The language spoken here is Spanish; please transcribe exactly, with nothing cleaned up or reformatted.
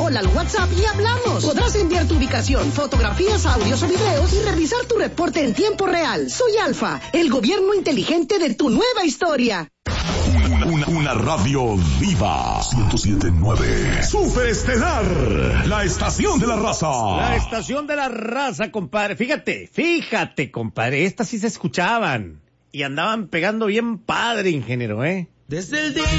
hola al WhatsApp y hablamos. Podrás enviar tu ubicación, fotografías, audios o videos y revisar tu reporte en tiempo real. Soy Alfa, el gobierno inteligente de tu nueva historia. Una, una, una radio viva. ciento siete punto nueve. Superestelar. La estación de la raza. La estación de la raza, compadre. Fíjate, fíjate, compadre. Estas sí se escuchaban. Y andaban pegando bien padre, ingeniero, ¿eh? Desde el día